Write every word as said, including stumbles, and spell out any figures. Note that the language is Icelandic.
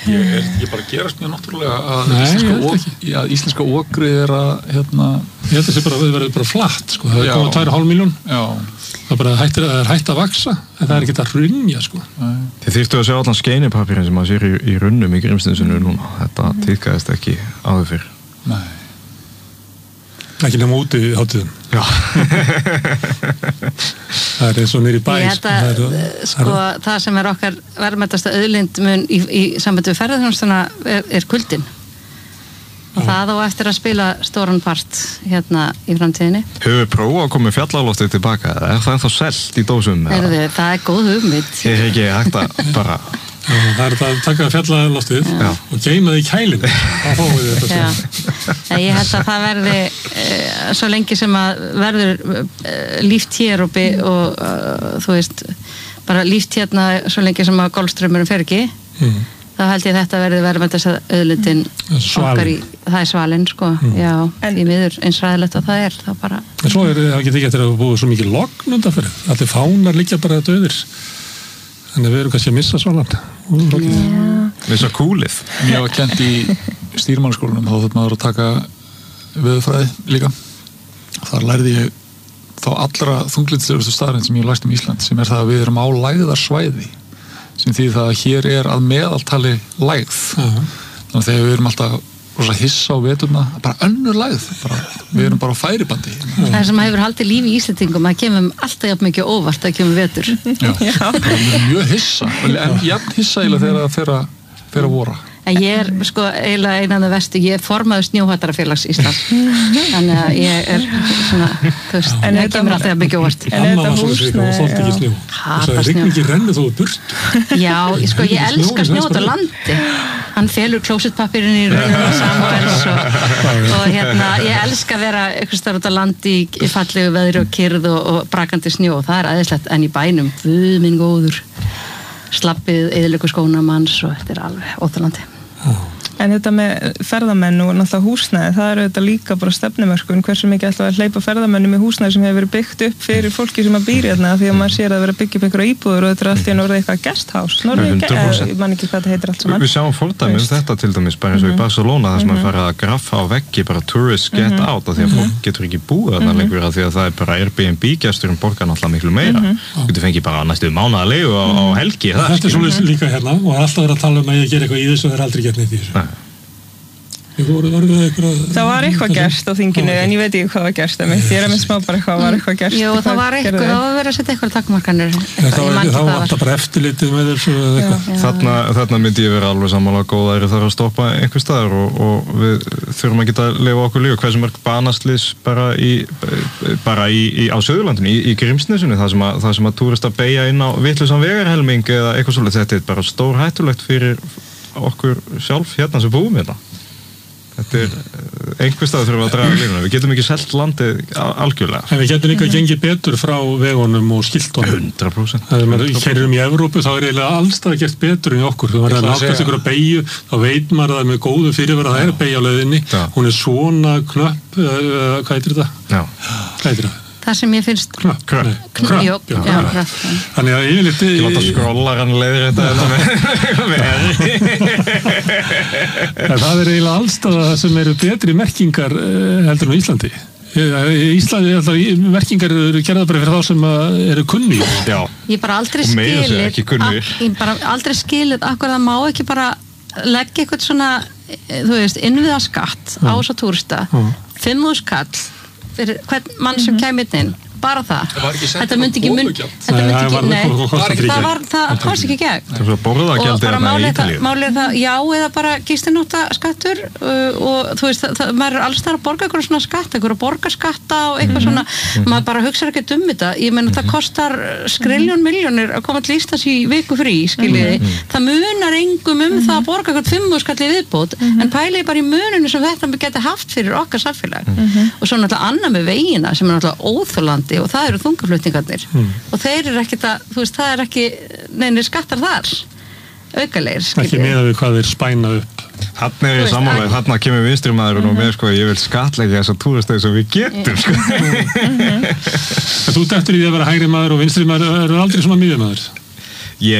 Ég er ekki bara að gerast mjög náttúrulega að Nei, íslenska, ok, já, íslenska okrið er að hérna, ég held að það sé bara, verður bara flatt sko. Það er komið tvær og hálf milljón það er bara hættir, það er hætt að vaksa en það er ekki að hrunja sko. Þið þyrftu að sjá allan skeinipapírinn sem maður sér í, í runnum í Grímsnesinu núna þetta mm. tíðkaðist ekki áður fyrr Nei ekki nema úti í hátíðum Já það er eins og nýri bæ ég held að það, er, sko, það, er, það sem er okkar verðmætasta auðlind mun í, í sambandi við ferðarþjónustuna er, er kuldin og Já. Það á eftir að spila stóran part hérna í framtíðinni Höfum við prófað að koma fjallaloftið tilbaka er það ennþá selt í dósum? Erðu, það er góð hugmynd Ég er ekki hægt að bara það er að taka fjallaloftið og geyma það í kælinu þá fáum við þetta svo ég held að það verði uh, svo lengi sem að verður uh, líft hér og, og uh, þú veist bara líft hérna svo lengi sem að golfströmmurum fer ekki mm. þá held ég þetta verði verið með þess að auðlindin okkar í, það er svalinn sko mm. já, en, í miður eins ræðilegt að það er það bara en svo er það ekki ekki að búið svo mikið logn undanferð, allir fánar liggja bara döðir þannig að við erum kannski að missa svalan missa kúlið ég var kent í stýrimannaskólanum þá þurfti maður að taka veðurfræði líka þar lærði ég þá allra þunglyndislegustu staðreynd sem ég læst um Ísland sem er það að við erum á lægðarsvæði sem því það að hér er að meðaltali lægð uh-huh. þannig að þegar við erum alltaf rosa hissa á veturna, bara önnur lægð bara, við erum bara á færibandi það er sem hefur haldið lífi í Íslendingum að kemum alltaf jafn mikið óvart að kemum vetur já, það er mjög hissa en jafn hissa eiginlega þegar það fer að, fer að vora en ég er sko eiginlega einan af vestu ég er formaður snjóhættarafélags Íslands þannig að ég er svona þú veist, en það kemur alltaf jafn mikið óvart en þetta húsnæði það er rigningin rennu þó burt já, sko ég elska snjó út á landi hann felur klósettpappirinn í rauðum Samuels og, og hérna, ég elska að vera eitthvað starf út á landi í fallegu veðri og kyrrð og, og brakandi snjó það er æðislegt en í bænum, guð minn góður slappið, eðilöku skónamanns og þetta er alveg óþolandi En þetta með ferðamenn og náttúrulega húsnæði, það er auðvitað líka bara stefnumörkun, hversu mikið ætla að hleypa ferðamennum í húsnæði sem hefur verið byggt upp fyrir fólki sem að býr hérna, því að maður sér að vera að byggja upp einhverja íbúður og þetta er alltaf í norðið eitthvað guesthouse, norðið, ég man ekki hvað þetta heitir allt saman. Við sjáum fordæmi um þetta til dæmis, bara eins og í Barcelona, þar sem maður fara að graffa á veggi, bara tourists get out, af því að fólk getur ekki búið þarna lengur, af því að það er bara Airbnb-gesturinn borgar náttúrulega miklu meira. Þú getur fengið bara næstu mánaða leigu á, á helgi. Þetta er svolítið líka hérna og alltaf verið að tala um að ég gera eitthvað í þessu og það er aldrei gert neitt í þessu. Voru, eitthvað... Það var eitthvað gert á þinginu en ég veit ekki hvað var gert en ég er að með smá bara hvað var eitthvað gert Jú, það var eitthvað, það var verið að setja eitthvað takmarkanir Það var alltaf bara eftirlitið með þessu þarna, þarna myndi ég vera alveg sammála góða er það að stoppa einhver staðar og, og við þurfum að geta að lifa okkur líka hversu mörg banaslys bara, í, bara í, í, á Suðurlandinu, í, í Grímsnesinu það sem að, það sem að túrista beygja inn á vitlausan vegarhelming eða eitthvað svolítið þetta er bara stór hættulegt fyrir okkur sjálf hérna sem búum hérna Þetta er einhver stað þurfum við að draga línuna. Við getum ekki selt landið algjörlega. En við getum líka gengið betur frá vegunum og skiltunum. hundrað prósent. Þegar maður keyrir um í Evrópu þá er eiginlega allstað gert betur en í okkur. Þegar maður er að náttúrulega ykkur að beygju, þá veit maður að það er með góðu fyrirvara að það er beygja á leiðinni. Já. Hún er svona knöpp, uh, hvað heitir þetta? Já. Hvað heitir það? Það sem ég finnst Knöpp, knöpp, knöpp, já, knöpp. Þannig að yfirleitt Ég láta skrólar hann leiðir þetta Það er eiginlega allstað sem eru betri merkingar heldur en á Íslandi Í Íslandi alltaf merkingar eru gerðar bara fyrir þá sem eru kunni Já, ég bara aldrei skilið ég bara aldrei skilið akkur það má ekki bara leggja eitthvað svona þú veist, innviða skatt á þessa túrista fimm þúsund kall fyrir hvern mann sem kæmi inn bara það. Þetta myndi ekki mun þetta myndi ekki, nei, það var það komst ekki gegn. Það var borðagjaldið hérna í Ítalíu. Málið það, já, eða bara gistinótta skattur og þú veist, það, maður er alls þar að borga eitthvað svona skatt, eitthvað borgarskatta og eitthvað svona, maður bara hugsa ekki um þetta. Ég meina, það kostar skriljón milljónir að koma til Íslands í viku frí, skiljiði. Það munar engum um það að borga eitthvað fimm þúsund skall í viðbót, en pæliði bara í muninu sem þetta geti haft fyrir okkar samfélag. Og svo náttúrulega annað með vegina sem er náttúrulega óþolandi og það eru þungaflutningarnir mm. og þeir eru ekkert að, þú veist, það er ekki neinir skattar þar aukalegir, skiljið. Ekki miðað við hvað þeir spæna upp. Þarna er ég sammála, þarna kemur vinstrimaðurinn og mér, sko, ég vil skatleggja þessa túristæði sem við getum, sko. Þú dettur í því að vera hægri maður og vinstri maður eru aldrei svona miðjumaður.